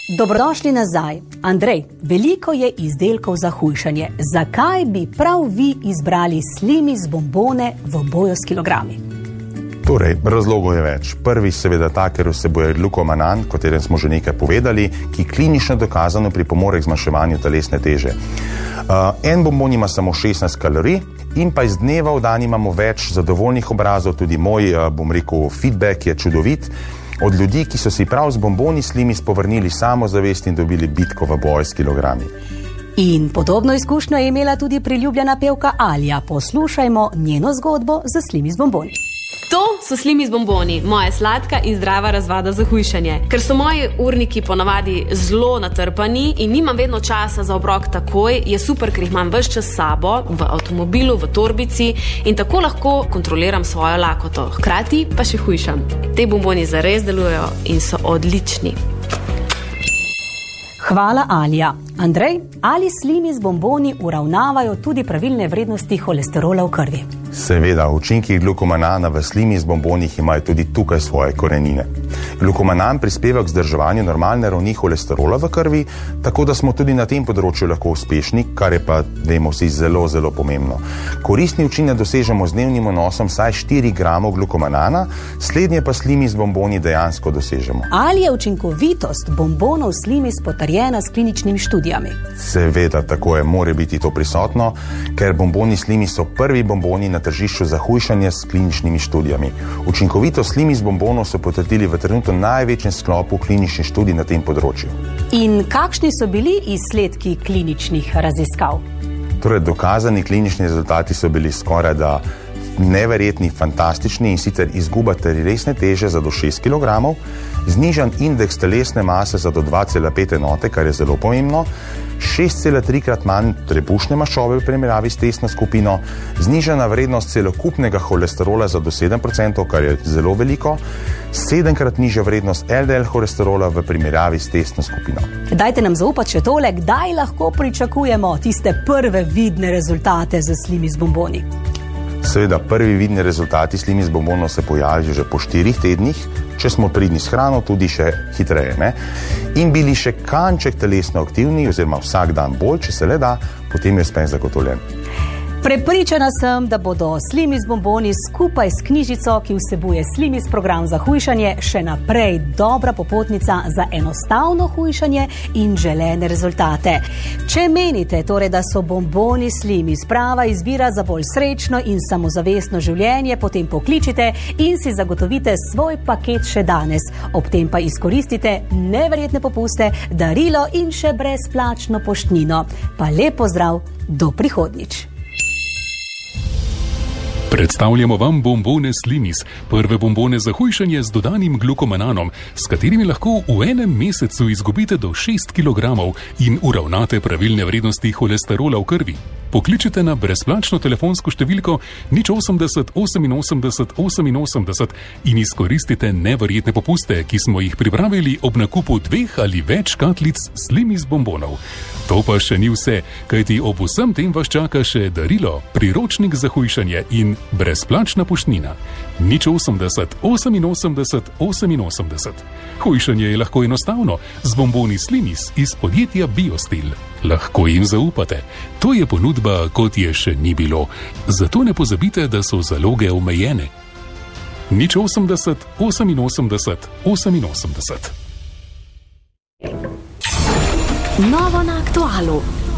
Dobrodošli nazaj. Andrej, veliko je izdelkov za hujšanje. Zakaj bi prav vi izbrali Slimis bombone v boju s kilogrami? Torej, razlogov je več. Prvi seveda ta, ker vsebuje glukomanan, o katerem smo že nekaj povedali, ki klinično dokazano pripomore k zmanjševanju telesne teže. En bombon ima samo 16 kalorij in pa iz dneva v dan imamo več zadovoljnih obrazov, tudi moj, feedback je čudovit, od ljudi, ki so si prav z bomboni Slimis povrnili samozavest in dobili bitko v boju s kilogrami. In podobno izkušnjo je imela tudi priljubljena pevka Alja. Poslušajmo njeno zgodbo za Slimis bomboni. To so Slimis bomboni, moja sladka in zdrava razvada za hujšanje. Ker so moji urniki ponavadi zelo natrpani in nimam vedno časa za obrok takoj, je super, ker jih imam ves čas s sabo, v avtomobilu, v torbici in tako lahko kontroliram svojo lakoto. Hkrati pa še hujšam. Te bomboni zares delujejo in so odlični. Hvala, Alja. Andrej, ali Slimis bomboni uravnavajo tudi pravilne vrednosti holesterola v krvi? Seveda, učinki glukomanana v Slimis bombonih imajo tudi tukaj svoje korenine. Glukomanan prispeva k vzdrževanju normalne ravni holesterola v krvi, tako da smo tudi na tem področju lahko uspešni, kar je pa, vemo vsi, zelo, zelo pomembno. Koristni učinek dosežemo z dnevnim vnosom vsaj 4 gramov glukomanana, slednje pa Slimis bomboni dejansko dosežemo. Ali je učinkovitost bombonov Slimis potrjena s kliničnimi študijami? Seveda, tako je, mora biti to prisotno, ker bomboni Slimis so prvi bomboni na tržišču za hujšanje s kliničnimi študijami. Učinkovitost Slimis bombonov so potrdili v trenutno največjem sklopu kliničnih študij na tem področju. In kakšni so bili izsledki kliničnih raziskav? Torej, dokazani klinični rezultati so bili skoraj da neverjetni, fantastični, in sicer izguba telesne teže za do 6 kg, znižan indeks telesne mase za do 2,5 enote, kar je zelo pomembno, 6,3-krat manj trebušne maščobe v primerjavi s testno skupino, znižana vrednost celokupnega holesterola za do 7%, kar je zelo veliko, 7-krat nižja vrednost LDL holesterola v primerjavi s testno skupino. Dajte nam zaupati še tole, kdaj lahko pričakujemo tiste prve vidne rezultate za Slimis bomboni? Seveda, prvi vidni rezultati Slimis bombonov se pojavijo že po 4 tednih, če smo pridni s hrano, tudi še hitreje, ne? In bili še kanček telesno aktivni, oziroma vsak dan bolj, če se le da, potem je uspeh zagotovljen. Prepričana sem, da bodo Slimis bomboni skupaj s knjižico, ki vsebuje Slimis program za hujšanje, še naprej dobra popotnica za enostavno hujšanje in želene rezultate. Če menite torej, da so bomboni Slimis prava izbira za bolj srečno in samozavestno življenje, potem pokličite in si zagotovite svoj paket še danes. Ob tem pa izkoristite neverjetne popuste, darilo in še brezplačno poštnino. Pa lep pozdrav, do prihodnjič. Predstavljamo vam bombone Slimis, prve bombone za hujšanje z dodanim glukomananom, s katerimi lahko v enem mesecu izgubite do 6 kg in uravnate pravilne vrednosti holesterola v krvi. Pokličite na brezplačno telefonsko številko 080 88 88 in izkoristite neverjetne popuste, ki smo jih pripravili ob nakupu 2 ali več škatlic Slimis bombonov. To pa še ni vse, kajti ob vsem tem vas čaka še darilo, priročnik za hujšanje in brezplačna poštnina. 080 88 88. Hujšanje je lahko enostavno z bomboni Slimis iz podjetja Biostil. Lahko jim zaupate. To je ponudba, kot je še ni bilo. Zato ne pozabite, da so zaloge omejene. 080 88 88. Novo na Aktualu.